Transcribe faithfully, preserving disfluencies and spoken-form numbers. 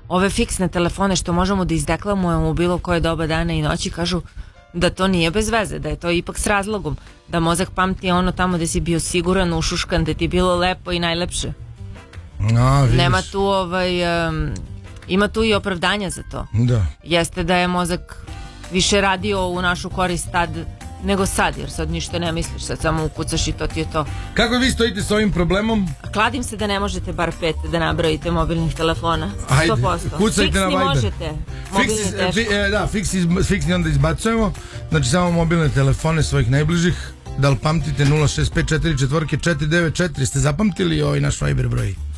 ove fiksne telefone što možemo da izdeklamujemo u bilo koje doba dana i noći, kažu da to nije bez veze, da je to ipak s razlogom, da mozak pamti ono tamo gde si bio siguran, ušuškan, da ti je bilo lepo i najlepše. A, nema tu ovaj um, ima tu i opravdanja za to. Da. Jeste da je mozak više radio u našu korist tad nego sad, jer sad ništa ne misliš, sad samo ukucaš i to ti je to. Kako vi stojite s ovim problemom? Kladim se da ne možete bar pet da nabrojite mobilnih telefona. Ajde, sto posto. kucajte na Fiksni Viber. možete, mobilni Fiksni, teško. fi, e, da, fiksni, fiksni onda izbacujemo. Znači samo mobilne telefone svojih najbližih. Da li pamtite nula šest pet četiri četiri četiri devet četiri? Ste zapamtili ovaj naš Viber broj?